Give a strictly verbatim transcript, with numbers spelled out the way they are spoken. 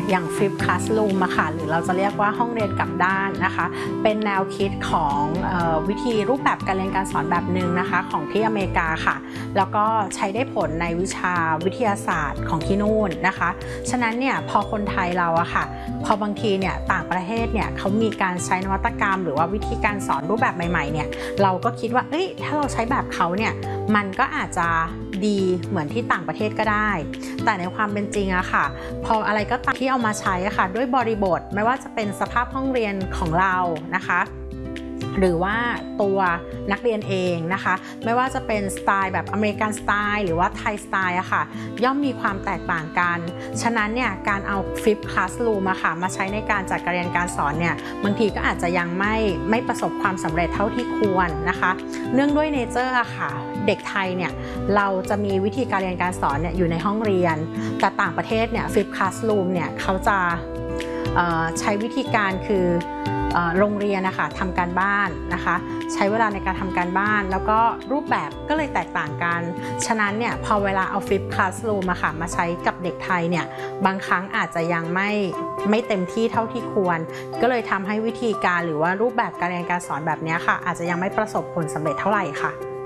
อย่าง Flip Classroom อะค่ะหรือเราจะเรียกว่าห้องเรียนกลับด้านนะคะเป็นแนวคิดของเอ่อวิธีรูปแบบการเรียนการสอนแบบหนึ่งนะคะของที่อเมริกาค่ะแล้วก็ใช้ได้ผลในวิชาวิทยาศาสตร์ของที่นู่นนะคะฉะนั้นเนี่ยพอคนไทยเราอะค่ะพอบางทีเนี่ยต่างประเทศเนี่ยเขามีการใช้นวัตกรรมหรือว่าวิธีการสอนรูปแบบใหม่ๆเนี่ยเราก็คิดว่าเอ้ยถ้าเราใช้แบบเขาเนี่ยมันก็อาจจะดีเหมือนที่ต่างประเทศก็ได้แต่ในความเป็นจริงอะค่ะพออะไรก็ตามที่เอามาใช้อะค่ะด้วยบริบทไม่ว่าจะเป็นสภาพห้องเรียนของเรานะคะหรือว่าตัวนักเรียนเองนะคะไม่ว่าจะเป็นสไตล์แบบอเมริกันสไตล์หรือว่าไทยสไตล์อะค่ะย่อมมีความแตกต่างกันฉะนั้นเนี่ยการเอา Flip Classroom อะค่ะมาใช้ในการจัดการเรียนการสอนเนี่ยบางทีก็อาจจะยังไม่ไม่ประสบความสำเร็จเท่าที่ควรนะคะเนื่องด้วยเนเจอร์อะค่ะเด็กไทยเนี่ยเราจะมีวิธีการเรียนการสอนเนี่ยอยู่ในห้องเรียนแต่ต่างประเทศเนี่ย Flip Classroom เนี่ยเขาจะใช้วิธีการคือโรงเรียนนะคะทำการบ้านนะคะใช้เวลาในการทำการบ้านแล้วก็รูปแบบก็เลยแตกต่างกันฉะนั้นเนี่ยพอเวลาเอา Flip Classroom มาค่ะมาใช้กับเด็กไทยเนี่ยบางครั้งอาจจะยังไม่ไม่เต็มที่เท่าที่ควรก็เลยทำให้วิธีการหรือว่ารูปแบบการเรียนการสอนแบบนี้ค่ะอาจจะยังไม่ประสบผลสำเร็จเท่าไหร่ค่ะ